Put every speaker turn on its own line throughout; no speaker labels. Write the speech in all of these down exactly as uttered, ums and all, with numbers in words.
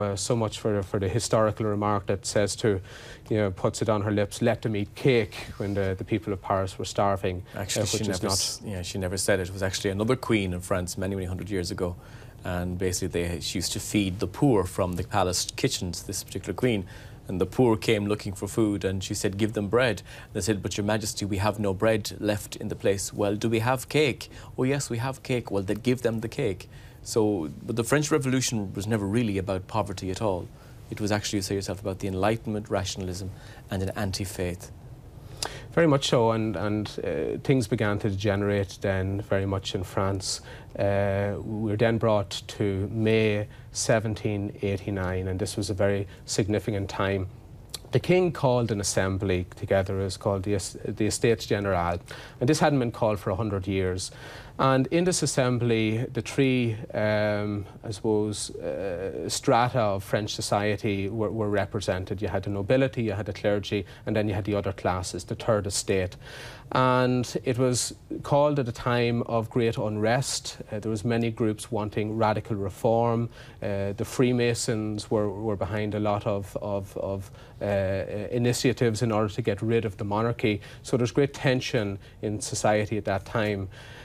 Uh, so much for for the historical remark that says to, you know, puts it on her lips, let them eat cake when the, the people of Paris were starving.
Actually,
uh,
she
which is
never,
not.
yeah, she never said it. It was actually another queen in France many, many hundred years ago. And basically, they, she used to feed the poor from the palace kitchens, this particular queen. And the poor came looking for food, and she said, give them bread. And they said, but Your Majesty, we have no bread left in the place. Well, do we have cake? Oh, yes, we have cake. Well, they'd give them the cake. So, but the French Revolution was never really about poverty at all. It was actually, you say yourself, about the Enlightenment, rationalism, and an anti-faith.
Very much so, and, and uh, things began to degenerate then very much in France. Uh, we were then brought to May seventeen eighty-nine, and this was a very significant time. The king called an assembly together. It was called the, the Estates Generale, and this hadn't been called for a hundred years. And in this assembly, the three, um, I suppose, uh, strata of French society were, were represented. You had the nobility, you had the clergy, and then you had the other classes, the third estate. And it was called at a time of great unrest. Uh, there was many groups wanting radical reform. Uh, the Freemasons were, were behind a lot of, of, of uh, initiatives in order to get rid of the monarchy. So there's great tension in society at that time.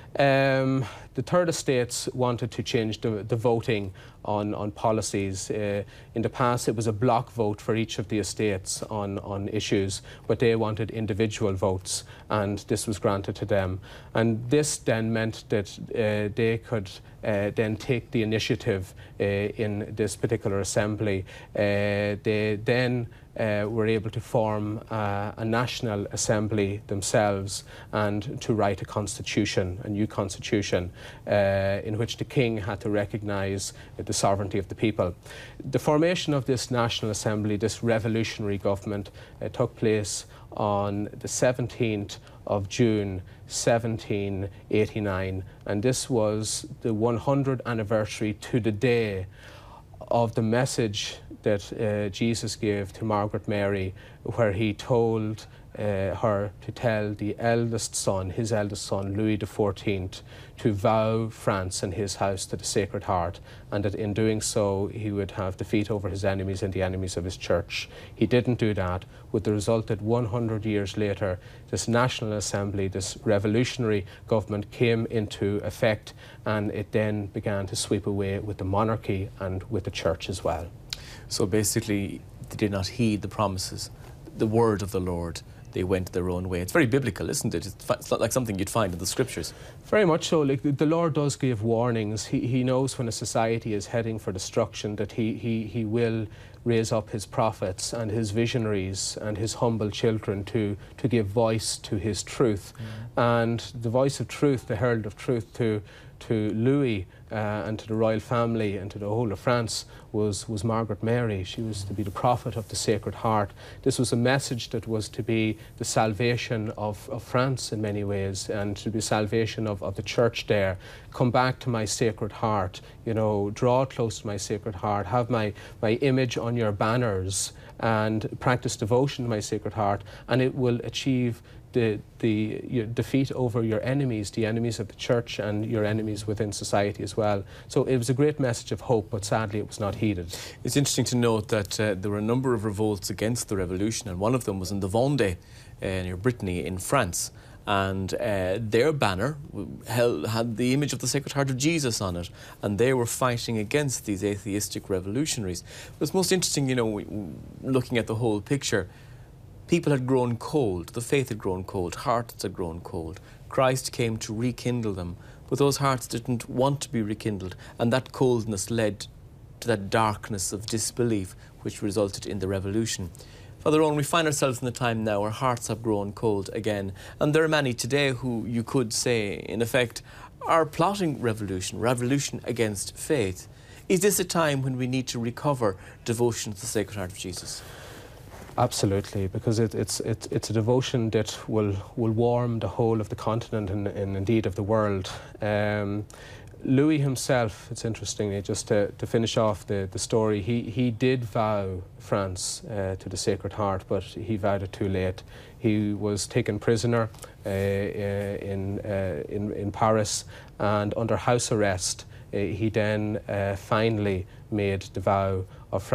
Um, the third estates wanted to change the, the voting on, on policies. Uh, in the past, it was a block vote for each of the estates on, on issues, but they wanted individual votes, and this was granted to them. And this then meant that uh, they could uh, then take the initiative uh, in this particular assembly. Uh, they then Uh, were able to form uh, a national assembly themselves and to write a constitution, a new constitution, uh, in which the king had to recognise uh, the sovereignty of the people. The formation of this national assembly, this revolutionary government, uh, took place on the seventeenth of June seventeen eighty-nine, and this was the one hundredth anniversary to the day of the message that uh, Jesus gave to Margaret Mary, where he told uh, her to tell the eldest son, his eldest son, Louis the fourteenth, to vow France and his house to the Sacred Heart, and that in doing so he would have defeat over his enemies and the enemies of his church. He didn't do that, with the result that one hundred years later, this National Assembly, this revolutionary government came into effect, and it then began to sweep away with the monarchy and with the church as well.
So basically, they did not heed the promises, the word of the Lord. They went their own way. It's very biblical, isn't it? It's not like something you'd find in the scriptures.
Very much so. Like, the Lord does give warnings. He, he knows when a society is heading for destruction that he, he, he will raise up his prophets and his visionaries and his humble children to, to give voice to his truth. Mm. And the voice of truth, the herald of truth to, to Louis uh, and to the royal family and to the whole of France was, was Margaret Mary. She was to be the prophet of the Sacred Heart. This was a message that was to be the salvation of, of France in many ways, and to be salvation of, of the church there. Come back to my Sacred Heart, you know, draw close to my Sacred Heart, have my, my image on your banners, and practice devotion to my Sacred Heart, and it will achieve the, the your defeat over your enemies, the enemies of the church and your enemies within society as well. So it was a great message of hope, but sadly it was not heeded.
It's interesting to note that uh, there were a number of revolts against the revolution, and one of them was in the Vendée, uh, near Brittany in France. And uh, their banner held, had the image of the Sacred Heart of Jesus on it, and they were fighting against these atheistic revolutionaries. But it's most interesting, you know, looking at the whole picture, people had grown cold, the faith had grown cold, hearts had grown cold. Christ came to rekindle them, but those hearts didn't want to be rekindled, and that coldness led to that darkness of disbelief which resulted in the revolution. Father Owen, we find ourselves in a time now where hearts have grown cold again, and there are many today who you could say, in effect, are plotting revolution, revolution against faith. Is this a time when we need to recover devotion to the Sacred Heart of Jesus?
Absolutely, because it, it's, it, it's a devotion that will, will warm the whole of the continent and, and indeed of the world. Um, Louis himself, it's interesting, just to, to finish off the, the story, he, he did vow France uh, to the Sacred Heart, but he vowed it too late. He was taken prisoner uh, in, uh, in, in Paris and under house arrest he then uh, finally made the vow of